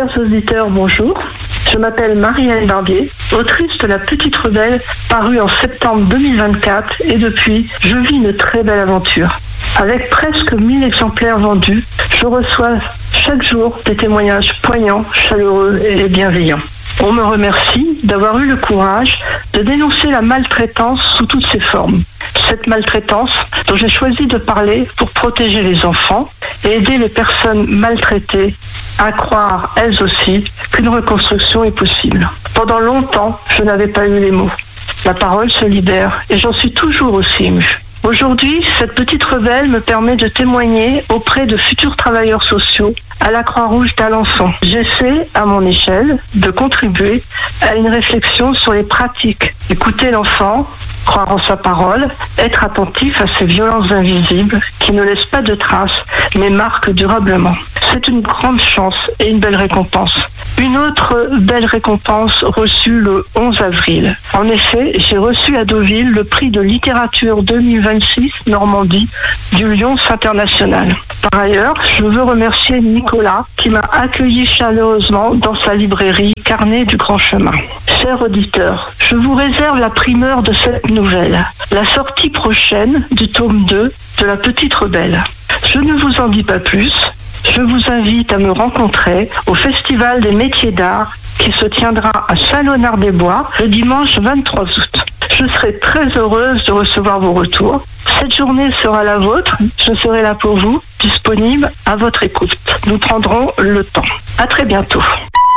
Chers auditeurs, bonjour. Je m'appelle Marianne Barbier, autrice de La Petite Rebelle, parue en septembre 2024, et depuis, je vis une très belle aventure. Avec presque 1000 exemplaires vendus, je reçois chaque jour des témoignages poignants, chaleureux et bienveillants. On me remercie d'avoir eu le courage de dénoncer la maltraitance sous toutes ses formes. Cette maltraitance dont j'ai choisi de parler pour protéger les enfants et aider les personnes maltraitées à croire, elles aussi, qu'une reconstruction est possible. Pendant longtemps, je n'avais pas eu les mots. La parole se libère et j'en suis toujours aussi émue. Aujourd'hui, cette petite rebelle me permet de témoigner auprès de futurs travailleurs sociaux à la Croix-Rouge d'Alençon. J'essaie, à mon échelle, de contribuer à une réflexion sur les pratiques. Écouter l'enfant, croire en sa parole, être attentif à ces violences invisibles qui ne laissent pas de traces, mais marquent durablement. C'est une grande chance et une belle récompense. Une autre belle récompense reçue le 11 avril. En effet, j'ai reçu à Deauville le prix de littérature 2026 Normandie du Lions International. Par ailleurs, je veux remercier Nicolas qui m'a accueilli chaleureusement dans sa librairie Carnet du Grand Chemin. Chers auditeurs, je vous réserve la primeur de cette nouvelle, la sortie prochaine du tome 2 de La Petite Rebelle. Je ne vous en dis pas plus. Je vous invite à me rencontrer au Festival des métiers d'art qui se tiendra à Saint-Léonard-des-Bois le dimanche 23 août. Je serai très heureuse de recevoir vos retours. Cette journée sera la vôtre. Je serai là pour vous, disponible à votre écoute. Nous prendrons le temps. À très bientôt.